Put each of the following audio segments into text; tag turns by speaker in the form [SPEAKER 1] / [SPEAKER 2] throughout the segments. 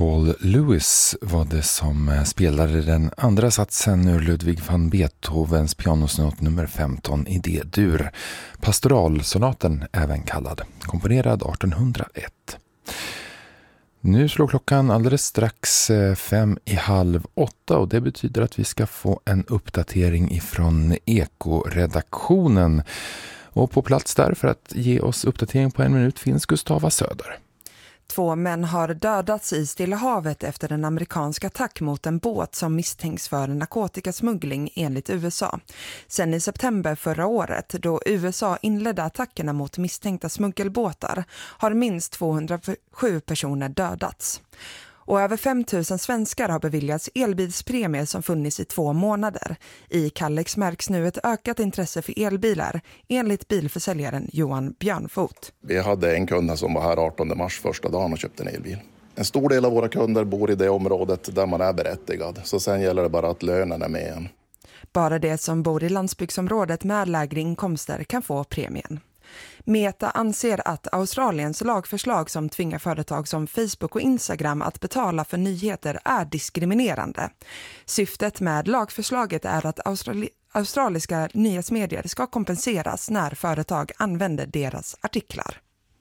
[SPEAKER 1] Paul Lewis var det som spelade den andra satsen ur Ludwig van Beethovens pianosonat nummer 15 i D-dur. Pastoralsonaten även kallad, komponerad 1801. Nu slår klockan alldeles strax 7:55 och det betyder att vi ska få en uppdatering ifrån Eko-redaktionen. Och på plats där för att ge oss uppdatering på 1 minut finns Gustava Söder.
[SPEAKER 2] 2 män har dödats i Stilla havet efter en amerikansk attack mot en båt som misstänks för narkotikasmuggling enligt USA. Sen i september förra året, då USA inledde attackerna mot misstänkta smuggelbåtar, har minst 207 personer dödats. Och över 5 000 svenskar har beviljats elbilspremier som funnits i 2 månader. I Kallex märks nu ett ökat intresse för elbilar, enligt bilförsäljaren Johan Björnfot.
[SPEAKER 3] Vi hade en kund som var här 18 mars första dagen och köpte en elbil. En stor del av våra kunder bor i det området där man är berättigad, så sen gäller det bara att lönen är med en.
[SPEAKER 2] Bara det som bor i landsbygdsområdet med lägre inkomster kan få premien. Meta anser att Australiens lagförslag som tvingar företag som Facebook och Instagram att betala för nyheter är diskriminerande. Syftet med lagförslaget är att australiska nyhetsmedier ska kompenseras när företag använder deras artiklar.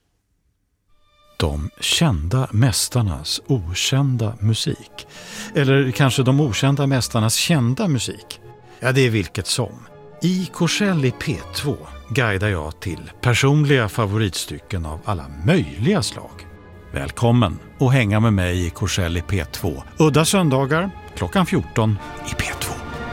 [SPEAKER 4] De kända mästarnas okända musik. Eller kanske de okända mästarnas kända musik. Ja, det är vilket som. I Korsell i P2 guidar jag till personliga favoritstycken av alla möjliga slag. Välkommen och hänga med mig i Korsell i P2. Udda söndagar klockan 14 i P2.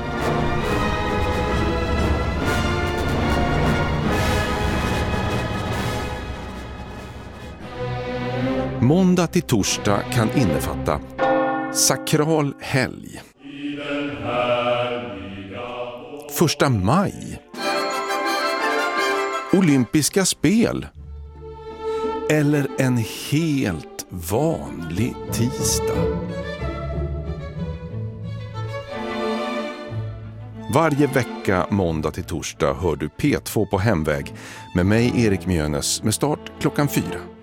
[SPEAKER 5] Måndag till torsdag kan innefatta sakral helg. 1 maj. Olympiska spel. Eller en helt vanlig tisdag. Varje vecka måndag till torsdag hör du P2 på hemväg med mig Erik Mjönes med start klockan 4.